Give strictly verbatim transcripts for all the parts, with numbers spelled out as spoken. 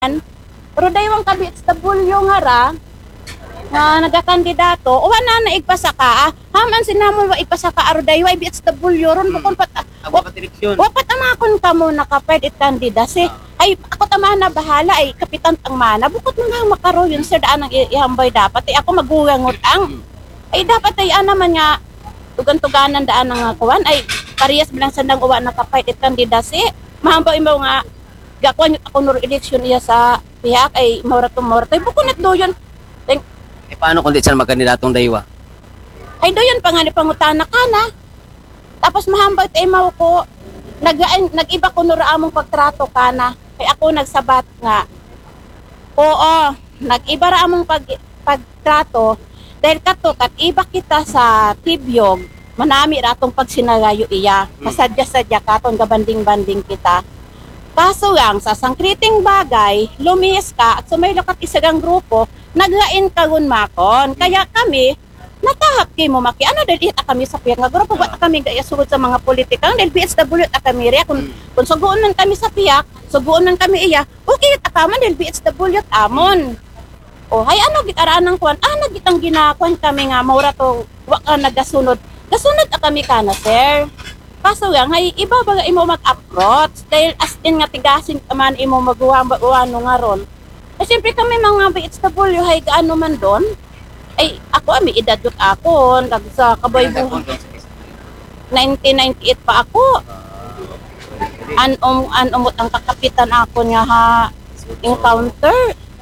Pero daywang ka B H W nga ra, nga nagakandidato, uwa na naigpasa ka, ah, haman sinamon wa ipasa ka aro dayway B H W ron Hmm. bukon pat Ako pa direksyon. wapat amakon ka mo nakaped it kandidasi. Ay ako tamahan na bahala ay kapitan ang mana bukod mo nga makaro yun sir daan ang i- ihambay dapat ay ako magugangot ang ay dapat ay ana man nga tugan-tuganan daan ang kuwan ay parehas bilang sandang uwa nakaped it kandidasi. Mahambaw imo nga gakuan yung ako nuro eleksyon iya sa pihak ay mora to mora tay bukunat do yun. Eh paano kung di siya magkandidatong daywa? Ay do yun pa nga ni pangutana ka na. Tapos mahambaw tay mao ko nag nag-iba ko nuro among pagtrato kana. Kay ako nagsabat nga. Oo, nag-iba ra among pag pagtrato dahil kato kat iba kita sa tibyog manami ra atong pagsinagayo iya. Kasadya-sadya katon gabanding-banding kita. Kaso lang, sa sangkriting bagay, lumihis ka at sumaylo kat isagang grupo, naglain kagun makon. Kaya kami, natahap kay mo maki. Ano dahil ita kami sa piyak nga grupo, ba kami gaya sugod sa mga politika. Dahil B H W at kami rin. Kung, kung suguon man kami sa piyak, suguon man kami iya, okay at akaman dahil B H W at amon. O, hay ano gitaraan ng kuwan? Ah, nagitang ginakuan kami nga, maura to, wak ka nagasunod. Gasunod at kami ka na, sir. Kaso lang, hay iba baga imo mag-approach dahil as in nga tigasin man imo magawa ano nga ron. Eh siyempre kami mga B H W hay gaano man doon. Ay ako ami edad yun ako nag sa kaboy nineteen ninety-eight pa ako. Anom anomot ang kakapitan ako nga ha encounter.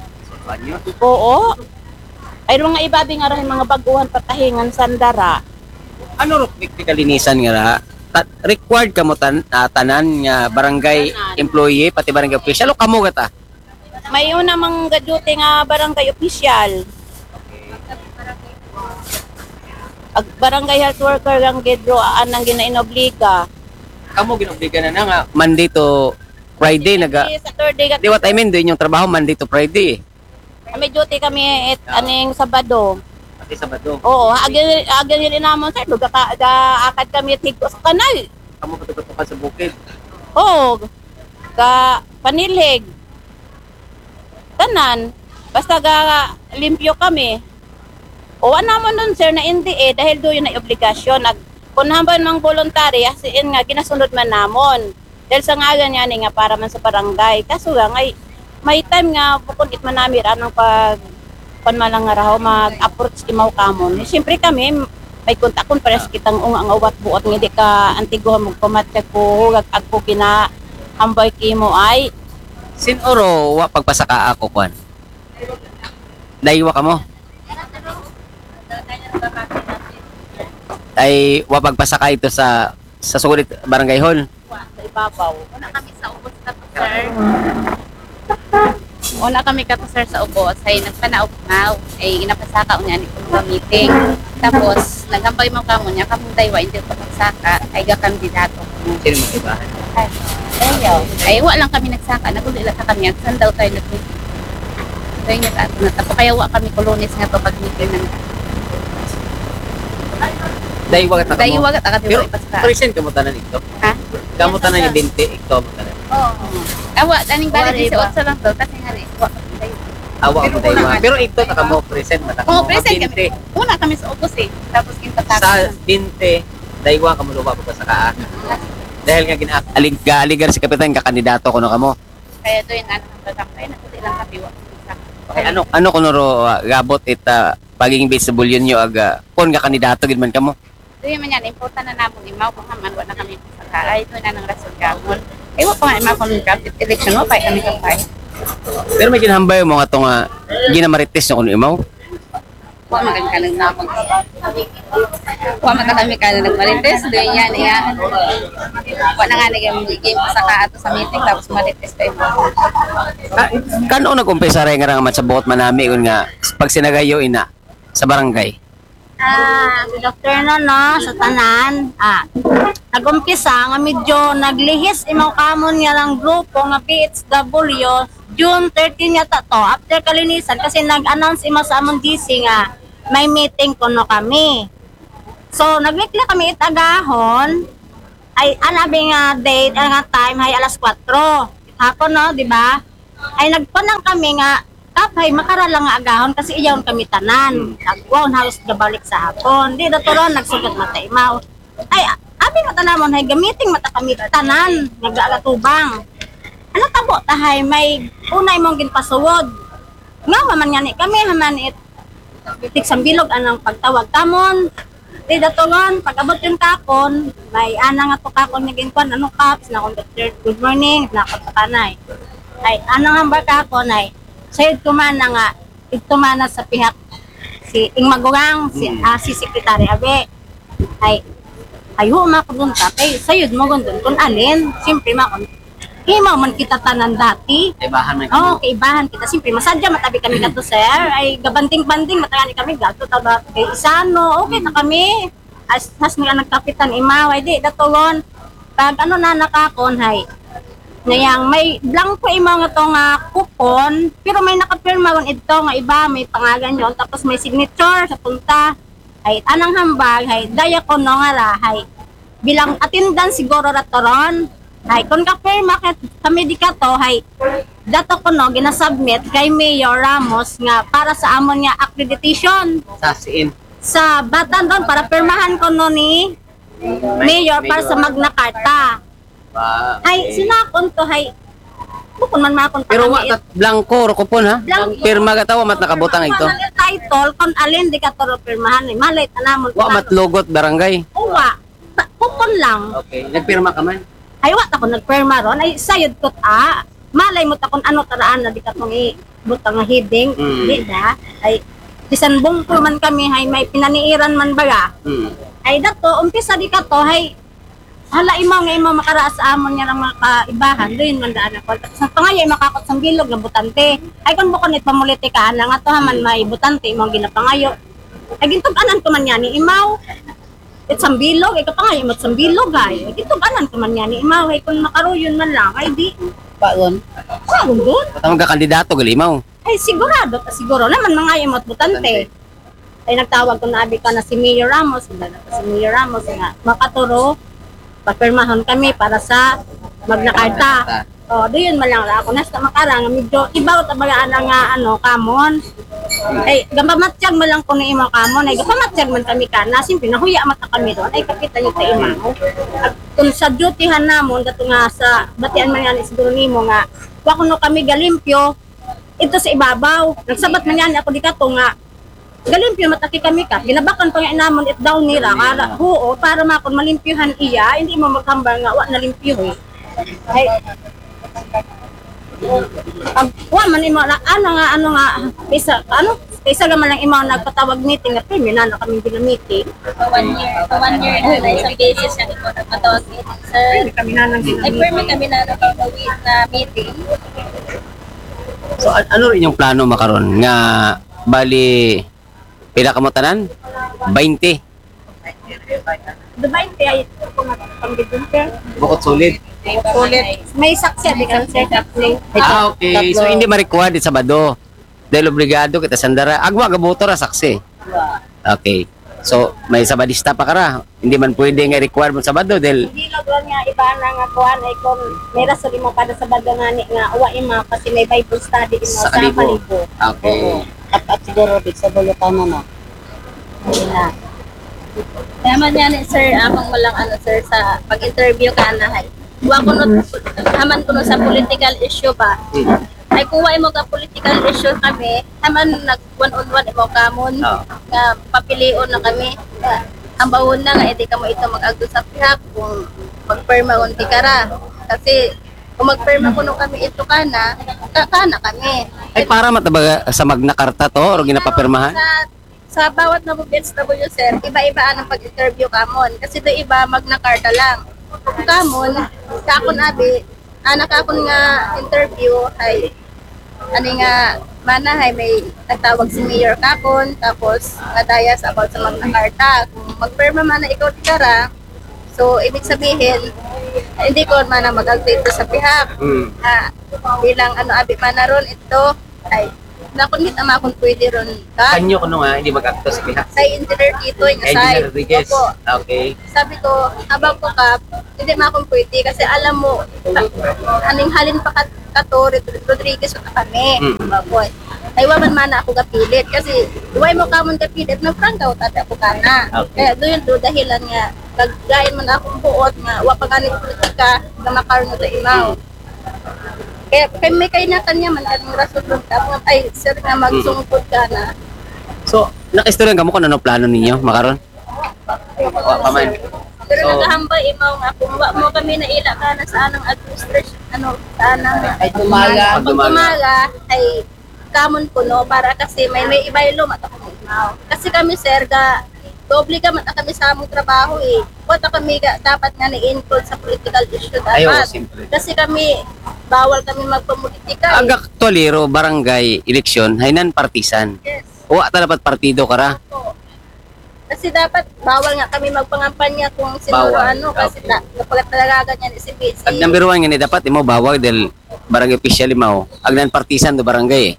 Oo. Ay mga ibabi nga rin mga baguhan patahingan sandara. Ano ro kalinisan nga ra? Ta- required ka mo tan ah, tanan nga barangay employee pati barangay official o kamo gata? May una mang gaduty nga barangay official. Ag barangay health worker lang gidro anang ginainobliga. Kamo ginobliga na na nga Monday to Friday naga. Saturday gat Di what I mean, doon yung trabaho Monday to Friday. may duty kami it aning Sabado. Pati Sabado. Oo, agil agil yun namon sir duga ka ga akad kami tigko sa kanal. Kamo patutukan sa bukid. Oo. Ga panilig. Tanan basta ga limpyo kami. O namon nun sir na hindi eh dahil do yun na obligasyon nag kunhamban mang voluntary asin nga ginasunod man namon. Dahil sa ngagan yan eh, nga para man sa barangay. Kaso nga ay may time nga bukod it manami ra ng pag panmalang nga raw mag-approach imaw kamon. Siyempre kami may kontakon pares kitang ung ang uwat buot nga di ka antigo mo pamatag ko hugag agpo kina hambay kimo ay Sinoro wa pagpasaka ako kwan. Daywa ka mo. Ay wa pagpasaka ito sa sa sulit barangay hall. sa ibabaw. Una kami sa ubos ka to, sir. Una kami ka to, sir, sa ubos. Ay nagpanaog na. Ay inapasaka unya ni kung meeting. Tapos nagambay mo ka mo niya kamong daywa hindi ko pagsaka ay ga kandidato. Sino mo iba? Ayaw. Ay wa lang kami nagsaka. Nagulo lang ka kami. Saan daw tayo nag-meeting? Tayo nag-ato na. Tapos kaya wa kami kolonis nga to pag-meeting ng Daywa ka mo. daywa ka taka Pero diwa ipasaka. present ka mo tanan ito. Ha? Kamo tanan yung binti ito mo tanan. Oo. Awa, daning balik Wari sa ba? otso lang to. Kasi nga rin. Wa kami daywa. Awa mo daywa. Pero ito taka mo present mata Oo, mo. present Binti. kami. Una kami sa ubos eh. Tapos kintataka. Sa binti daywa ka mo lupa pagpasaka. Dahil nga gina alig aligar si kapitan ka kandidato ko no kamo. Kaya doon ano ang tatak. Kaya nakuti lang kami. Wa kami sa. Okay, ano ano kuno ro uh, gabot it uh, pagiging visible yun yung aga kon nga kandidato gid man kamo. Doon man yan. Important na namon. Imaw kung haman. Wa na kami sa ay doon na ng rason kamon. Ay wa pa nga imaw kung kapit election mo. Pa kami kampay. Pero may ginahambay mo nga to nga ginamarites yung kuno imaw. Wa magan ka nang namon. Wa magan kami ka nang nagmarites. Doon yan. Yan. Wa na nga naging game sa ka ato sa meeting. Tapos marites tayo. Ah, kano nag-umpisa rin nga nga sa buot manami kun nga pag sinagayo ina sa barangay. Ah, good afternoon no, sa tanan. Ah, nagumpisa nga medyo naglihis imaw kamon nga lang grupo nga P H W June thirteen yata to after kalinisan kasi nag-announce ima sa among D C nga may meeting kuno kami. So naglikli kami itagahon ay anabi nga date nga time hay alas kwatro. Hapon no, di ba? ay nagpanang kami nga kapay makaralang nga agahon kasi iyaw kami tanan. Nagwaon halos gabalik sa hapon. Di datoron nagsugat mata imaw. Ay abi mata namon hay gamiting mata kami tanan nagagatubang. Ano tabo tahay may unay mong ginpasuwod. Nga man nga ni kami haman it tiksang bilog anang pagtawag tamon. Di datoron pag abot yung kakon may ana nga to kakon nga ginkuan ano kaps na conductor good morning na kanay. Ay anang hamba kakon ay sayod kumana nga igtumana sa pihak si ing magugang si ah, si sekretary abe ay ayo makudun ta kay sayod mo gundon kun alin simpre makon himaw man kita tanan dati Ibahan man oh kaibahan kita simpre masadya matabi kami kadto sir ay gabanting-banting matagani kami gadto ta kay isano okay ta kami as has nga nagkapitan imaw ay di datulon pag ano na nakakon hay ngayang may blanco imaw nga to nga kupon pero may nakapirma kon ito nga iba may pangalan yon tapos may signature sa punta ay anang hambag hay daya ko no nga ra hay bilang attendance siguro ratoron hay kun ka pirma kami di ka to hay dato ko no ginasubmit kay Mayor Ramos nga para sa amon nga accreditation sa siin. sa batan doon para pirmahan ko no ni Mayor para sa Magna Carta. Ba, Ay, sinakon to, hay. Bukon man makon pa pero wa kami kat blanco ro kupon ha. Blanco. Pirma ka tawa mat nakabutang ito. Kung ano title, kung alin di ka to pirmahan, eh. Malay tanamon. Wa mat logot barangay. Uwa. Ta- Kupon lang. Okay, nagpirma ka man. Ay, wa ako nagpirma ron. Ay, sayod ko ta. Malay mo ta kung ano taraan na di ka tong butang nga hiding. Mm. Di da. Ay, bisan bungko man kami, hay may pinaniiran man baga. Hmm. Ay, dato, umpisa di ka to, hay hala imaw nga imaw makaraas sa amon niya lang mga kaibahan doon man daan ako sa pangaya makakot sang bilog nga butante ay kun bukon it pamulitika na nga to haman may butante imong ginapangayo ay gintug-anan ko man yani imaw it sang bilog ay kapangayo mo sang bilog ay gintug-anan ko man yani imaw ay kun makaruyon man lang ay di Paon. sa doon Patawag ka kandidato galimaw. ay sigurado ta siguro naman mangayo mo butante ay nagtawag ko na abi ka na si Mayor Ramos na si Mayor Ramos nga makaturo papirmahon kami para sa Magna Carta. O, doon man lang ako. Nasta makarang, medyo ibaw tabagaan na nga, ano, kamon. Ay, gampamatsyag mo lang ko na imaw kamon. Ay, gampamatsyag man kami ka na. Simple, nahuya mata kami doon. Ay, kapitan yung imaw. At kung sa dutyhan namon, dato nga sa batian man yan, siguro nimo nga, wako no kami galimpyo, ito sa ibabaw. Nagsabat man yan, ako di ka to nga, galimpyo mataki kami ka ginabakan pa nga namon it down nila kara oo para makon malimpyuhan iya hindi mo maghambal nga wa nalimpyo eh ay pag wa man imo na ano nga ano nga isa ano isa ga man lang imo nagpatawag meeting nga premi na na kami ginamiti one year, one year na na isang beses na ito nagpatawag meeting sir. kami na nang Nag-permit kami na nakapawid na meeting. So an- ano rin yung plano makaron nga bali pila ka mo tanan? twenty. Dubai kaya ito nga panggidun sir Bukod solid. ulit may saksi di kan sir tapling Ah, okay. So hindi ma-required sa Sabado. Dahil obligado kita sandara. Agwa gaboto ra saksi. Okay. So may Sabadista pa kara. Hindi man pwede nga required mo Sabado dahil hindi lagron nga iba na nga kuan ay kung may rason mo kada sa baga nga ni nga uwa ima kasi may Bible study imo sa sa kalibo. Kalibo. Okay. At, at siguro di sa bulutana na. Na. Kaya man yan sir, amang walang ano sir sa pag-interview ka na hay. Kuha ko no, haman ko no sa political issue ba. Ay kuha mo ka political issue kami, haman nag one on one mo kamon Oh. nga papilion na kami. Ang bawon na nga hindi ka mo ito mag-agdo sa pihak kung magperma unti ka ra. Kasi kung magperma ko nung kami ito kana, kakana kami. Ay para matabaga sa Magna Carta to o ginapapirmahan? Sa, sa bawat na B S W sir, iba-iba ang pag-interview kamon. Kasi do iba Magna Carta lang. Kung kamon, kakon abi, anak akon nga interview ay ani nga mana hay may nagtawag si Mayor kakon tapos nadayas about sa Magna Carta. Kung magperma man na ikaw di kara, so ibig sabihin hindi ko man na mag-update sa pihak. Hmm. Ah, bilang ano abi man na ron ito ay nakunit ama kung pwede ron ka. Kanyo kuno nga hindi mag-acto sa pihak. Sa engineer dito yung Engineer side. Rodriguez. Opo. Okay. Sabi ko, habang ko ka, hindi ma akong pwede kasi alam mo, haning halin pa kat kato, Rodriguez pa kami. Mm. Baboy. Ay waman man ako gapilit kasi duway mo kamon gapilit na prangkaw tati ako kana. Okay. Kaya doon do dahilan nga paggain man akong buot nga wa pa ganit politika nga makarno ta imaw. Kaya kay may kay na kanya man kanang rason ka ay sir nga magsungkod ka na. So, nakistoryan ka mo kung ano plano ninyo, makaron? Wa pa man. Pero So- naghambay imaw nga kung wa mo kami naila ka na sa anang administration ano sa anang Ay tumaga. pag tumaga ay kamon ko no para kasi may may ibaylo mata ko imaw. Kasi kami sir ga doble ka mata kami sa among trabaho eh. Wata kami ga, dapat nga ni-include sa political issue Ayaw, dapat. simple. Kasi kami bawal kami magpamulitika eh. Aga actually, ro barangay election, hainan partisan. Yes. Wa ta dapat partido kara. Oo. Kasi dapat bawal nga kami magpangampanya kung sino Bawal, ano kasi okay. na kapag talaga ganyan si B C. Ag number one nga ni dapat imo bawag del barangay official mo. Ag nan partisan do barangay eh.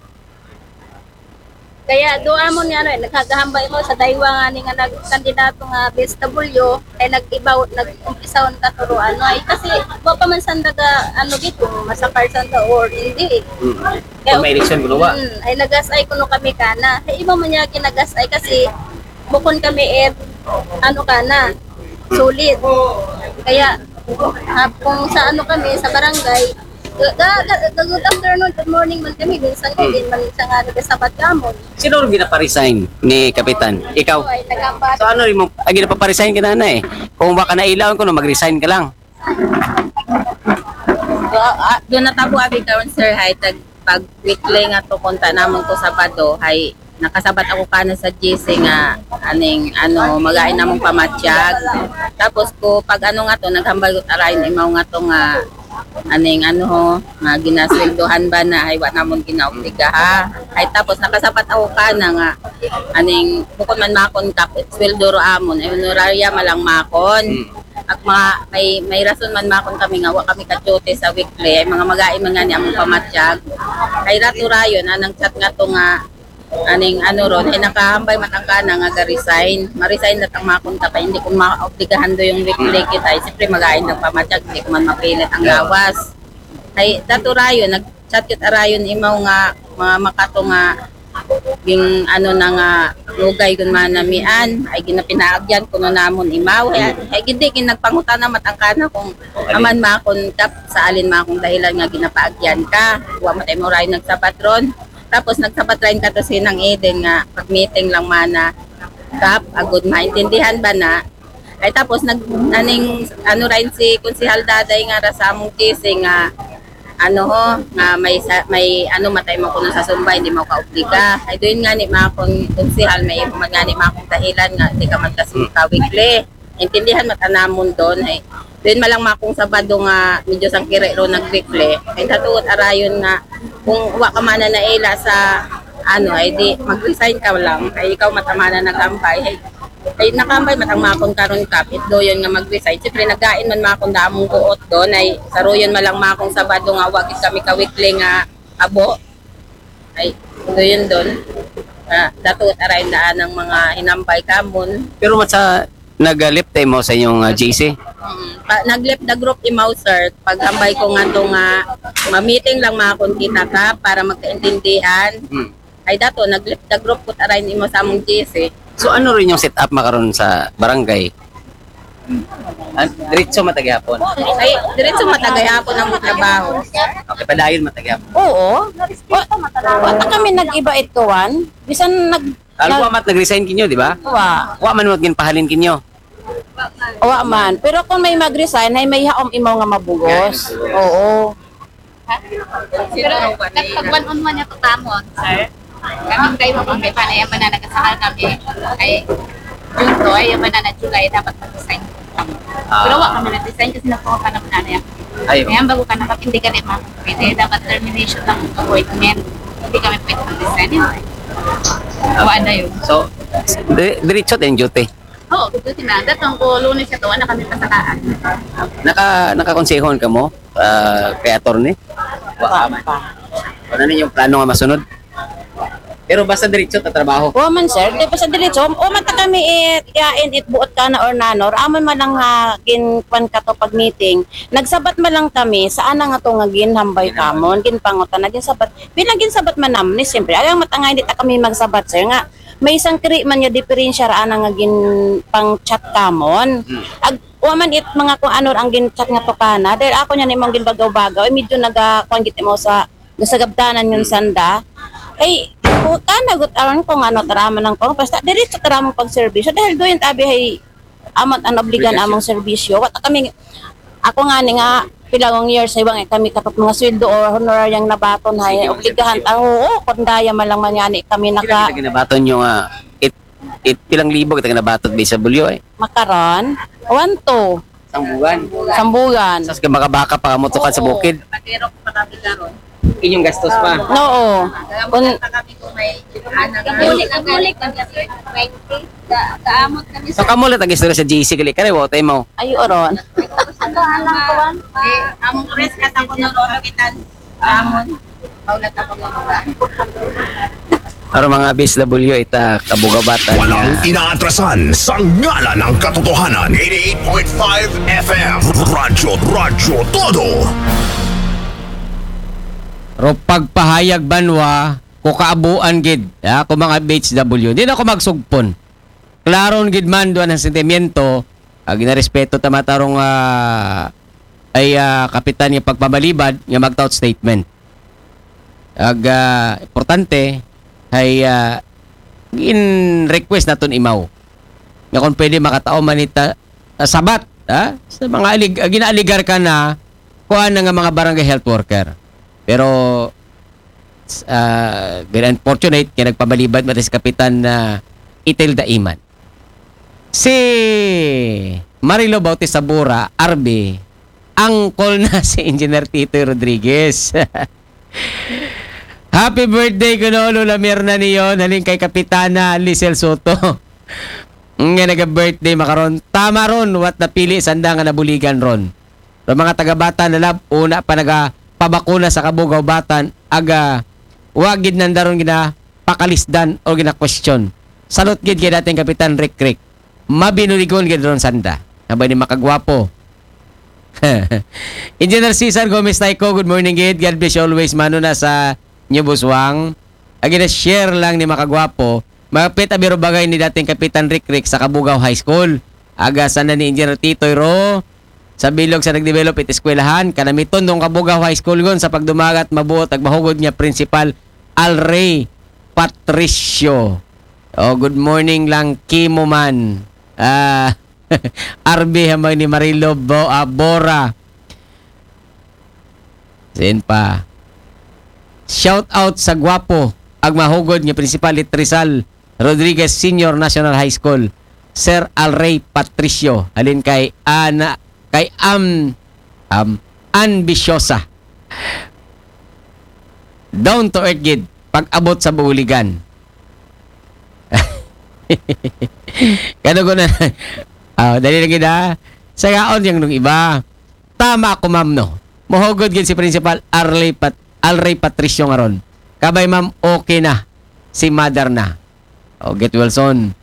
Kaya do amon nga ano eh, naghagahambay mo sa daywa nga ni nga nagkandidato nga B S W ay nag-ibaw nag-umpisaw ka turuan no ay kasi wa pa man sandaga ano gito masakar sanda or hindi. Mm. Kung may election gunawa. Mm, ay nagasay kuno kami kana. Ay iba man niya ginagasay kasi bukon kami eh ano kana sulit. Kaya ah, kung sa ano kami sa barangay ga- ga- ga- good afternoon, good morning man kami minsan kay din man sa nga nagasabat kamon. Sino ro ginaparesign ni kapitan? Ikaw. Ay nagamba So ano rin mo, ag ginapaparesign ka na na eh. Kung baka nailawan ko no mag-resign ka lang. Doon natabo abi karon sir hay tag pag weekly nga to punta namon ko Sabado hay nakasabat ako kana sa G C nga aning ano magain namong pamatsyag. Tapos ko pag ano nga to naghambal ko tarayon imaw nga to nga aning ano ho nga ginasweldohan ba na ay wa namon ginaobliga ha. Ay tapos nakasabat ako kana nga aning bukod man makon kap sweldo ro amon ay honoraria malang makon. At mga may may rason man makon kami nga wa kami ka-duty sa weekly ay mga magain man nga ni among pamatsyag. Ay rato rayon anang chat nga to nga aning ano ron ay nakahambay matangka na nga ga-resign. Ma-resign na tang makunta pa hindi ko maobligahan do yung weekly kita. Ay siyempre magain ng pamatsyag hindi ko man mapilit ang gawas. Ay dato rayon nag-chat kit arayon imaw nga mga makato nga ging ano na nga lugay kun man namian ay ginapinaagyan kuno namon imaw ay, ay gindi kin nagpangutan na matangka na kung aman makon kap sa alin makong dahilan nga ginapaagyan ka wa matay mo ray nagsabat ron. Tapos nagsabat rin ka to sinang Eden nga pag-meeting lang mana kap agud maintindihan ba na ay tapos nag aning ano rin si Konsehal Daday nga ra sa among gising nga ano ho nga may sa, may ano matay mo kuno sa Sumbay hindi mo kaobliga ay doon nga ni makon Konsehal may man nga ni makong dahilan nga di ka man kasi ka weekly intindihan matanamon doon ay doon malang makong Sabado nga medyo sang kire ro nag-weekly ay tatuot arayon nga kung wa ka man na naila sa ano ay di mag-resign ka lang ay ikaw matamana nag-ampay ay, ay nakambay matang makon karon kapit do yun nga mag-resign siyempre nagain man makon damong kuot doon ay saruyon malang makong Sabado nga wagit kami ka weekly nga abo ay do yun doon uh, datuot arayon daan ng mga hinampay kamon. Pero mat sa nag-lip time mo sa inyong uh, J C. Mm, pa, nag-left the group imaw sir pag ambay ko nga to nga ma-meeting lang makon kita ka para magkaintindihan. Hmm. Ay dato nag-left the group ko tarayin imo sa among G C. So ano rin yung setup makaron sa barangay? Ah, diretso matagihapon. Ay diretso matagay hapon ang trabaho. Okay, padayon matagihapon. Oo. Wata kami nag-iba ituan. Bisan nag Alwa mat nag-resign kinyo, di ba? wa. Wa man mo ginpahalin kinyo. Wa man. Pero kung may mag-resign, ay may haom imaw nga mabugos. Oo. Pero nagpag-one on one yung tamon, sir. Kaming kayo kung may panayaman na nagasakal kami ay June to, ay yung na July dapat mag-design. Pero wala kami na-design kasi nakuha ka naman na yan. Ayun. Kaya bago ka nakap, hindi ka rin makapwede. Dapat termination ng appointment. Hindi kami pwede mag-design yun. Wala na yun. So, dire- diretso din duty. Oo, gusto na. Datang ko, lunes ito, na kami pasakaan. Naka nakakonsehon ka mo uh, kay attorney? Wa man. Ano na yung plano nga masunod? Pero basta diretso ta trabaho. O man sir, di ba sa diretso, o man ta kami it, yain it buot ka na or nanor, amon man lang nga ginkuan ka to pag meeting, nagsabat man lang kami, saan na nga to nga ginhambay kamon, ginpangutan na ginsabat, bilang ginsabat man namin, siyempre, ayaw matangay di ta kami magsabat sir nga, may isang kri man nga diferensya raan nga gin pang chat kamon. Ag waman it mga kung ano ang gin chat nga to kana, dahil ako nya nimong ginbagaw-bagaw, eh medyo naga kuan git mo sa nasagabdanan yung sanda. Ay ko kana gut aron kung ano taraman ng pang basta diretso taramong pag-serbisyo dahil doon tabi hay amot an obligan among serbisyo. Wat kami ako nga ni nga pilawang years ay bang kami kapag mga sweldo or honoraryang nabaton hay obligahan ta oo kun daya man lang man yani kami naka Kita ginabaton yung uh, it, it pilang libo kita ginabaton ba sa bulyo eh. makaron one to Sambugan. sambugan. Sas ka makabaka pa motokan sa bukid. Patero ko pa kami karon. Inyong gastos pa. Oo. Kun Kung kami kung may anak kamulik kamulik kami twenty kaamot kami So kamo lang ang istorya sa G C gali kare wo tay mo. ay oron. ano anak ko wan eh among res kat ako na ro kitan amon paulat ako mga Aro mga B S W ita kabugabatan. Walang inaatrasan sa ngala ng katotohanan. eighty-eight point five F M Radyo Radyo Todo. Ro pagpahayag banwa ko kaabuan gid ya ko mga B H W di na ako magsugpon klaron gid man duan ang sentimiento ag ginarespeto ta matarong uh, ay uh, kapitan nga pagpabalibad nga magtaut statement ag uh, importante ay uh, in request naton imaw nga kung pwede makatao man ita uh, sabat ha? Sa mga alig, uh, ginaaligar ka na kuha na nga mga barangay health worker. Pero uh, very unfortunate kaya nagpabalibad mo si Kapitan na uh, Itilda Iman. Si Marilo Bautista Bura, R B, angkol na si Engineer Tito Rodriguez. Happy birthday ko no, Lola Mirna niyon, haling kay Kapitana Lisel Soto. Nga naga-birthday makaron. Tama ron, wat napili sanda nga nabuligan ron. So, mga taga-bata na lab, una pa naga pabakuna sa kabugaw-batan, aga wagid nandaron gina pakalisdan o gina question. Salot gid kay dating Kapitan Rick Rick. Mabinuligon gid ron sanda. Abay ni makagwapo. Engineer Cesar Gomez Taiko, good morning gid. God bless you always mano na sa New Buswang. Agi na share lang ni makagwapo. Mapit abiro bagay ni dating Kapitan Rick Rick sa Kabugaw High School. Aga sana ni Engineer Titoy Ro sa bilog sa nagdevelop it eskwelahan kanamiton dong Kabugaw High School gon sa pagdumagat mabuot ag mahugod niya Principal Alray Patricio. Oh, good morning lang Kimo man. Ah, R B hamang ni Marilo Bo, uh, Bora. Sin pa. Shout out sa gwapo ag mahugod niya Principal Rizal Rodriguez Senior National High School. Sir Alray Patricio. Alin kay ana kay am um, ambisyosa. Down to earth gid pag abot sa buligan. Kano ko na ah, dali lang gid ha. Sagaon yang nung iba. Tama ako ma'am no. Mohugod gid si Principal Arley Pat Alray Patricio ngaron. Kabay ma'am okay na. Si mother na. O get Wilson.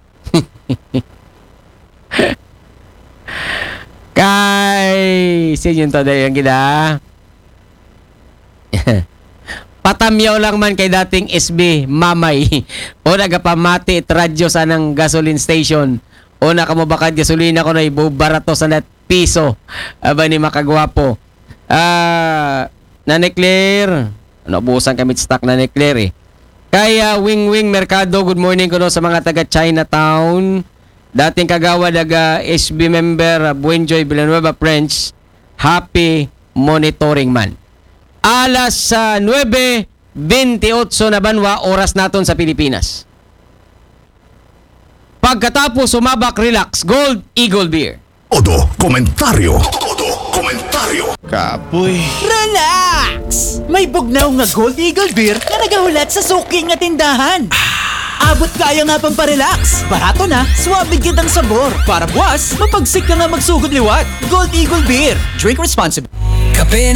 Kay sinyo to dahil yung gida. Patamyaw lang man kay dating S B Mamay. O nagapamati it radyo sa ng gasoline station. O nakamubakad gasolina ko na ibubarato sa net piso. Aba ni makagwapo. Ah, Nanay Claire. Ano, buusan kami stock Nanay Claire eh. Kaya Wing Wing Mercado, good morning ko no sa mga taga Chinatown. Dating kagawa daga S B member Buenjoy Villanueva French. Happy monitoring man. Alas sa uh, nuwebe twenty-eight na banwa oras naton sa Pilipinas. Pagkatapos sumabak relax Gold Eagle Beer. Todo komentaryo. Todo komentaryo. Kapoy. Relax! May bugnaw nga Gold Eagle Beer na nagahulat sa suking nga tindahan. Abot kaya nga pang parelax. Barato na, suwabe gid ang sabor. Para buwas, mapagsik ka nga magsugod liwat. Gold Eagle Beer. Drink responsibly. Kape